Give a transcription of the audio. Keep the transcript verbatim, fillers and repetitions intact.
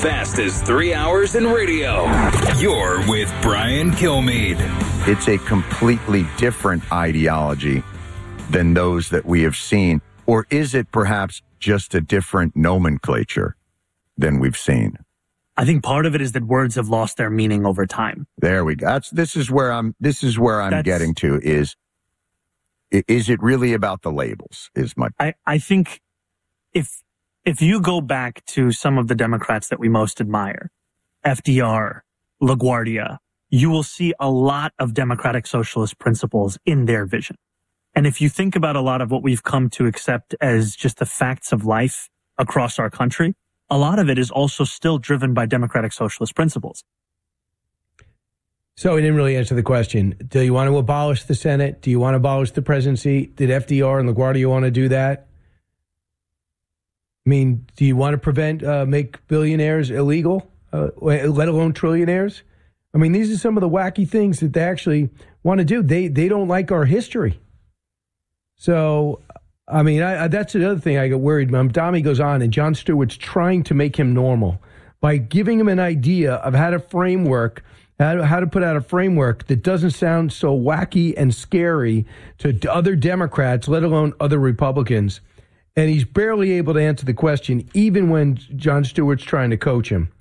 fastest three hours in radio. You're with Brian Kilmeade. It's a completely different ideology than those that we have seen. Or is it perhaps just a different nomenclature than we've seen? I think part of it is that words have lost their meaning over time. There we go. That's, this is where I'm, this is where I'm That's, getting to is, is it really about the labels is my... I, I think if, if you go back to some of the Democrats that we most admire, F D R, LaGuardia, you will see a lot of democratic socialist principles in their vision. And if you think about a lot of what we've come to accept as just the facts of life across our country, a lot of it is also still driven by democratic socialist principles. So he didn't really answer the question. Do you want to abolish the Senate? Do you want to abolish the presidency? Did F D R and LaGuardia want to do that? I mean, do you want to prevent, uh, make billionaires illegal, uh, let alone trillionaires? I mean, these are some of the wacky things that they actually want to do. They they don't like our history. So, I mean, I, I, that's another thing I get worried. Mamdani goes on, and Jon Stewart's trying to make him normal by giving him an idea of how to framework, how to, how to put out a framework that doesn't sound so wacky and scary to other Democrats, let alone other Republicans. And he's barely able to answer the question, even when Jon Stewart's trying to coach him.